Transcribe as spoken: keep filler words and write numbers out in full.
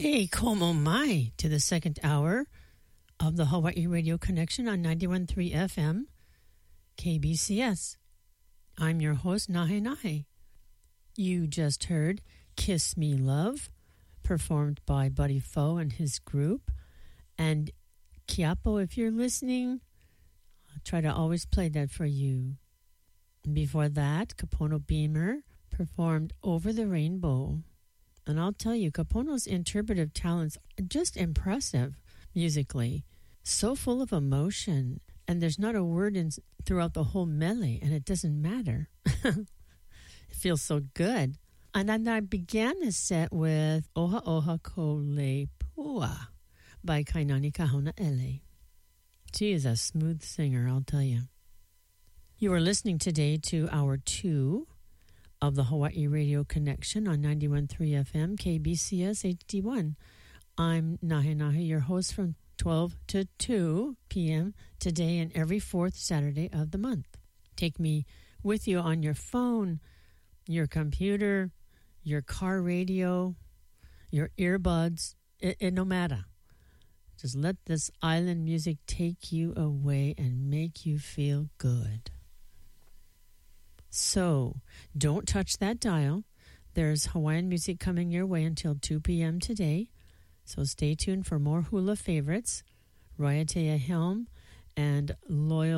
Hey, como mai to the second hour of the Hawaii Radio Connection on ninety-one point three F M, K B C S. I'm your host, Nahe Nahe. You just heard Kiss Me Love, performed by Buddy Fo and his group. And Kiapo, if you're listening, I'll try to always play that for you. Before that, Kapono Beamer performed Over the Rainbow. And I'll tell you, Kapono's interpretive talents are just impressive musically. So full of emotion. And there's not a word in throughout the whole mele, and it doesn't matter. It feels so good. And then I began this set with Oha Oha Ko Le Pua by Kainani Kahona Ele. She is a smooth singer, I'll tell you. You are listening today to hour two of the Hawaii Radio Connection on ninety-one point three F M, K B C S H D one. I'm Nahe Nahe, your host from twelve to two p.m. today and every fourth Saturday of the month. Take me with you on your phone, your computer, your car radio, your earbuds, it, it no matter. Just let this island music take you away and make you feel good. So, don't touch that dial. There's Hawaiian music coming your way until two p.m. today. So stay tuned for more hula favorites. Raiatea Helm and Loyal